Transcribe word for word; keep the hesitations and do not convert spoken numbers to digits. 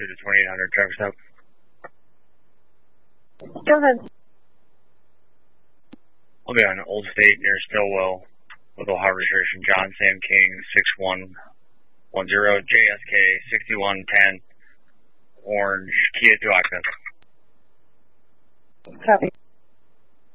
through to twenty-eight hundred, traffic stop. Go ahead. I'll be on Old State near Stillwell with Ohio registration John Sam King six one one zero J S K sixty-one ten Orange Kia two Octave. Copy.